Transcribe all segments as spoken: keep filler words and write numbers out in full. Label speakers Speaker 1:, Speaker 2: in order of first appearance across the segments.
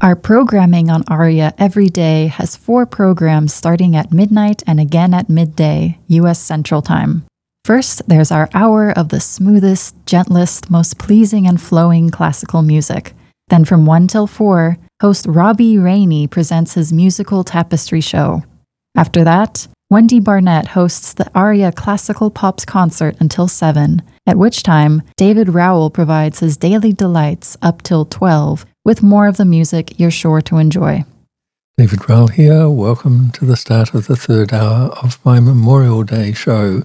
Speaker 1: Our programming on ARIA every day has four programs starting at midnight and again at midday, U S Central Time. First, there's our hour of the smoothest, gentlest, most pleasing and flowing classical music. Then from one till four, host Robbie Rainey presents his musical tapestry show. After that, Wendy Barnett hosts the ARIA Classical Pops concert until seven, at which time David Rowell provides his daily delights up till twelve, with more of the music you're sure to enjoy.
Speaker 2: David Rowell here. Welcome to the start of the third hour of my Memorial Day show.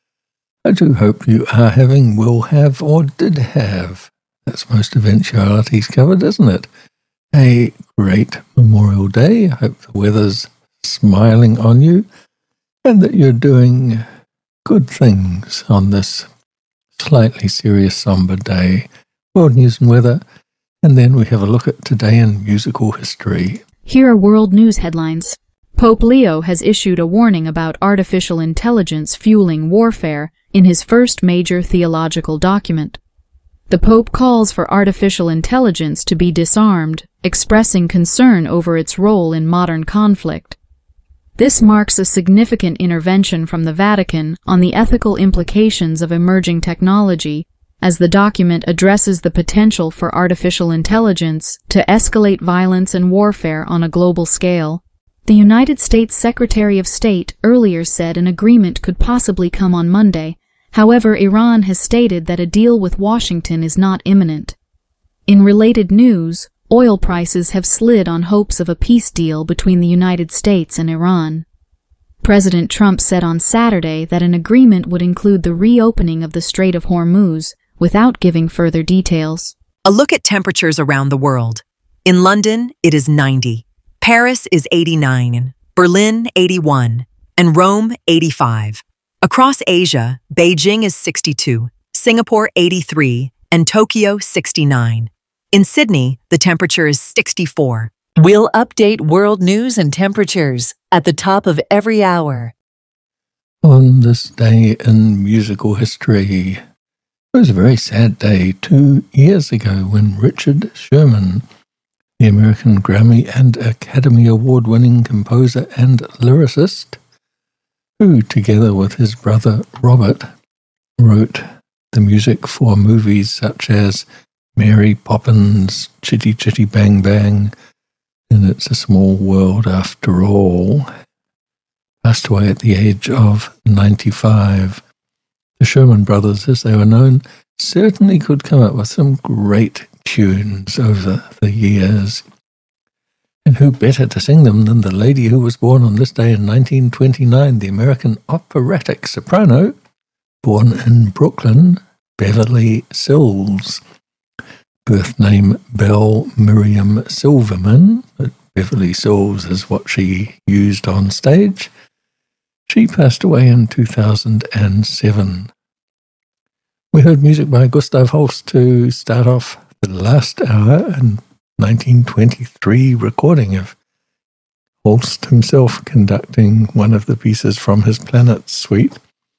Speaker 2: I do hope you are having, will have, or did have, that's most eventualities covered, isn't it? A great Memorial Day. I hope the weather's smiling on you and that you're doing good things on this slightly serious, somber day. World news and weather. And then we have a look at today in musical history.
Speaker 3: Here are world news headlines. Pope Leo has issued a warning about artificial intelligence fueling warfare in his first major theological document. The Pope calls for artificial intelligence to be disarmed, expressing concern over its role in modern conflict. This marks a significant intervention from the Vatican on the ethical implications of emerging technology, as the document addresses the potential for artificial intelligence to escalate violence and warfare on a global scale. The United States Secretary of State earlier said an agreement could possibly come on Monday. However, Iran has stated that a deal with Washington is not imminent. In related news, oil prices have slid on hopes of a peace deal between the United States and Iran. President Trump said on Saturday that an agreement would include the reopening of the Strait of Hormuz, without giving further details.
Speaker 4: A look at temperatures around the world. In London, it is ninety. Paris is eighty-nine. Berlin, eighty-one. And Rome, eighty-five. Across Asia, Beijing is sixty-two. Singapore, eighty-three. And Tokyo, sixty-nine. In Sydney, the temperature is sixty-four.
Speaker 5: We'll update world news and temperatures at the top of every hour.
Speaker 2: On this day in musical history, it was a very sad day two years ago when Richard Sherman, the American Grammy and Academy Award-winning composer and lyricist, who, together with his brother Robert, wrote the music for movies such as Mary Poppins, Chitty Chitty Bang Bang, and It's a Small World After All, passed away at the age of ninety-five. The Sherman Brothers, as they were known, certainly could come up with some great tunes over the years. And who better to sing them than the lady who was born on this day in nineteen twenty-nine, the American operatic soprano, born in Brooklyn, Beverly Sills. Birth name Belle Miriam Silverman, but Beverly Sills is what she used on stage. She passed away in two thousand seven. We heard music by Gustav Holst to start off the last hour, and nineteen twenty-three recording of Holst himself conducting one of the pieces from his Planet Suite.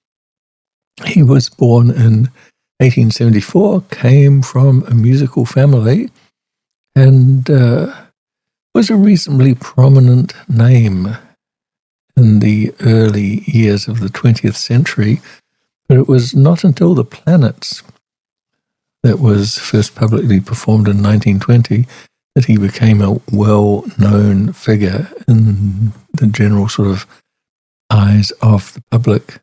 Speaker 2: He was born in eighteen seventy-four, came from a musical family, and uh, was a reasonably prominent name in the early years of the twentieth century, but it was not until The Planets, that was first publicly performed in nineteen twenty, that he became a well-known figure in the general sort of eyes of the public.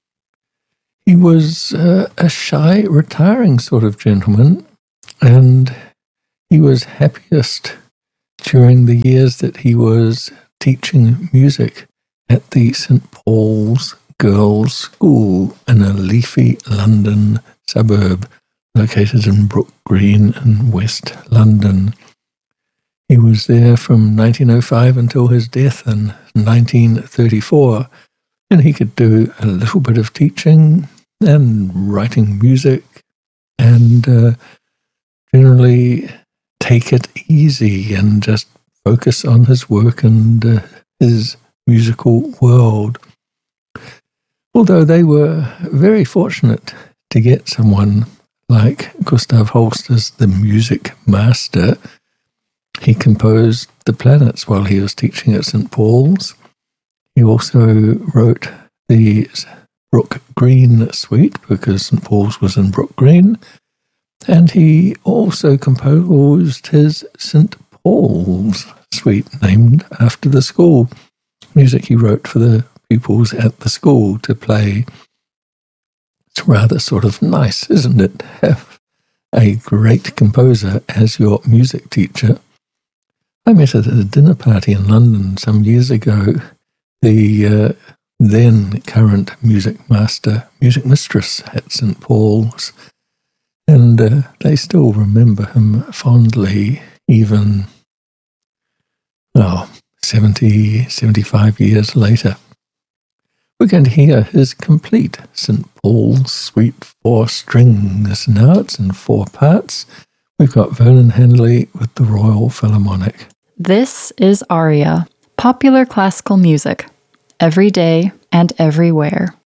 Speaker 2: He was uh, a shy, retiring sort of gentleman, and he was happiest during the years that he was teaching music at the Saint Paul's Girls' School in a leafy London suburb located in Brook Green in West London. He was there from nineteen oh five until his death in nineteen thirty-four, and he could do a little bit of teaching and writing music and uh, generally take it easy and just focus on his work and uh, his musical world. Although they were very fortunate to get someone like Gustav Holst as the music master, He composed The Planets while he was teaching at Saint Paul's. He also wrote the Brook Green Suite because Saint Paul's was in Brook Green. And he also composed his Saint Paul's Suite, named after the school. Music he wrote for the pupils at the school to play. It's rather sort of nice, isn't it, to have a great composer as your music teacher. I met at a dinner party in London some years ago the uh, then current music master, music mistress at Saint Paul's, and uh, they still remember him fondly, even, oh, seventy, seventy-five years later. We're going to hear his complete Saint Paul's Suite for strings. Now it's in four parts. We've got Vernon Handley with the Royal Philharmonic.
Speaker 1: This is Aria, popular classical music, every day and everywhere.